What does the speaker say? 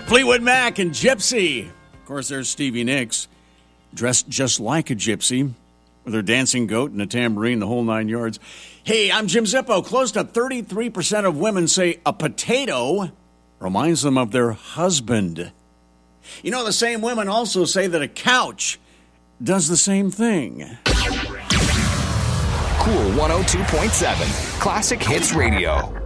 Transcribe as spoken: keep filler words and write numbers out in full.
Fleetwood Mac and Gypsy. Of course, there's Stevie Nicks, dressed just like a gypsy, with her dancing goat and a tambourine, the whole nine yards. Hey, I'm Jim Zippo. Close to thirty-three percent of women say a potato reminds them of their husband. You know, the same women also say that a couch does the same thing. Cool one oh two point seven, Classic Hits Radio.